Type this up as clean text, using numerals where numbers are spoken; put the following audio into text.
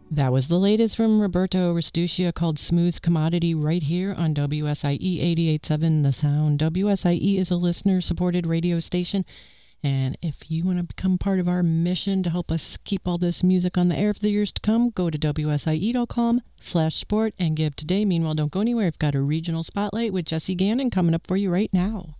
That was the latest from Roberto Restuccia called Smooth Commodity right here on WSIE 88.7 The Sound. WSIE is a listener-supported radio station, and if you want to become part of our mission to help us keep all this music on the air for the years to come, go to wsie.com/sport and give today. Meanwhile, don't go anywhere. I've got a regional spotlight with Jesse Gannon coming up for you right now.